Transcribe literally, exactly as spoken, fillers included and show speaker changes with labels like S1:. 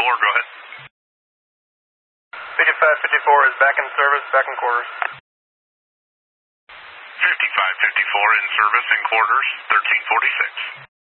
S1: fifty-four, go ahead.
S2: fifty-five fifty-four is back in service, back in quarters.
S1: fifty-five fifty-four in service in quarters, thirteen forty-six.